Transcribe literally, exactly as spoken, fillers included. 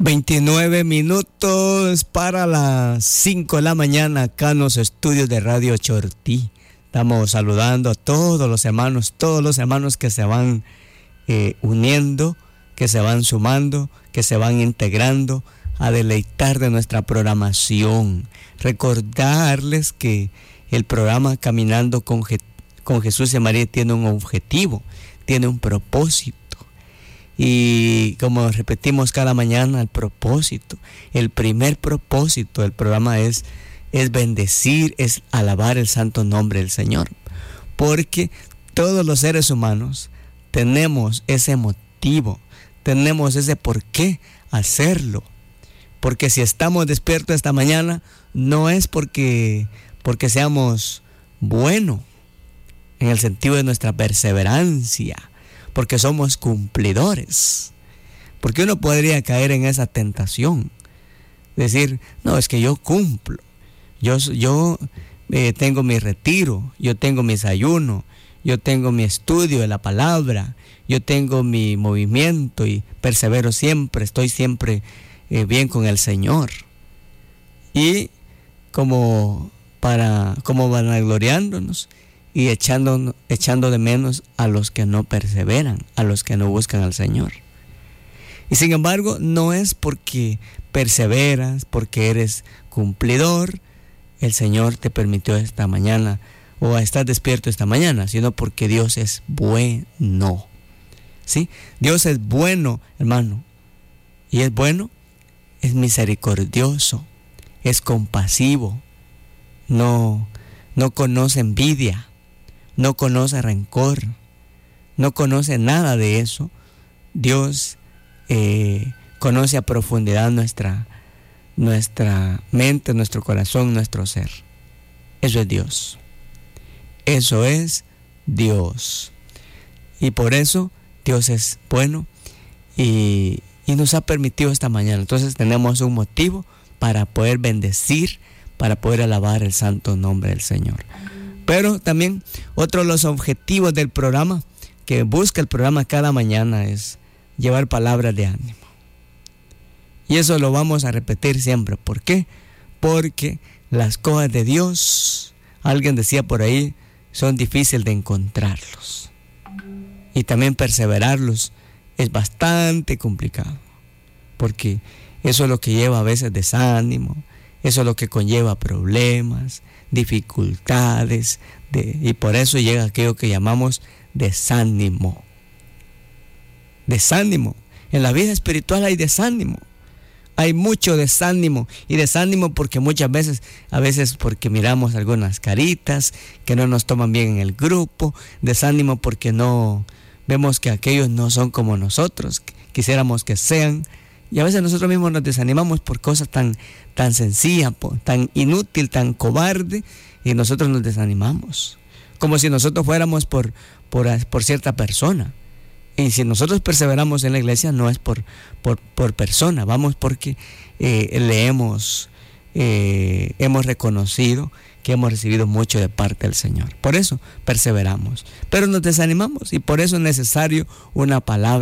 veintinueve minutos para las cinco de la mañana acá en los estudios de Radio Chortí. Estamos saludando a todos los hermanos, todos los hermanos que se van eh, uniendo, que se van sumando, que se van integrando a deleitar de nuestra programación. Recordarles que el programa Caminando con, Je- con Jesús y María tiene un objetivo, tiene un propósito. Y como repetimos cada mañana, el propósito, el primer propósito del programa es, es bendecir, es alabar el santo nombre del Señor. Porque todos los seres humanos tenemos ese motivo, tenemos ese por qué hacerlo. Porque si estamos despiertos esta mañana, no es porque, porque seamos buenos, en el sentido de nuestra perseverancia, porque somos cumplidores. Porque uno podría caer en esa tentación, decir, no, es que yo cumplo, yo, yo eh, tengo mi retiro, yo tengo mis ayunos, yo tengo mi estudio de la palabra, yo tengo mi movimiento y persevero siempre, estoy siempre eh, bien con el Señor. Y como, para, como vanagloriándonos y echando, echando de menos a los que no perseveran, a los que no buscan al Señor. Y sin embargo, no es porque perseveras, porque eres cumplidor, el Señor te permitió esta mañana o estás despierto esta mañana, sino porque Dios es bueno. ¿Sí? Dios es bueno, hermano. Y es bueno, es misericordioso, es compasivo, no, no conoce envidia, no conoce rencor, no conoce nada de eso. Dios eh, conoce a profundidad nuestra, nuestra mente, nuestro corazón, nuestro ser. Eso es Dios. Eso es Dios. Y por eso Dios es bueno y, y nos ha permitido esta mañana. Entonces tenemos un motivo para poder bendecir, para poder alabar el santo nombre del Señor. Pero también otro de los objetivos del programa que busca el programa cada mañana es llevar palabras de ánimo. Y eso lo vamos a repetir siempre. ¿Por qué? Porque las cosas de Dios, alguien decía por ahí, son difíciles de encontrarlos. Y también perseverarlos es bastante complicado. Porque eso es lo que lleva a veces desánimo, eso es lo que conlleva problemas, dificultades, de, y por eso llega aquello que llamamos desánimo. Desánimo. En la vida espiritual hay desánimo. Hay mucho desánimo. Y desánimo porque muchas veces, a veces porque miramos algunas caritas que no nos toman bien en el grupo. Desánimo porque no vemos que aquellos no son como nosotros, quisiéramos que sean. Y a veces nosotros mismos nos desanimamos por cosas tan, tan sencillas, tan inútil, tan cobarde, y nosotros nos desanimamos. Como si nosotros fuéramos por, por, por cierta persona. Y si nosotros perseveramos en la iglesia, no es por, por, por persona, vamos porque eh, le hemos, eh, hemos reconocido que hemos recibido mucho de parte del Señor. Por eso perseveramos. Pero nos desanimamos y por eso es necesario una palabra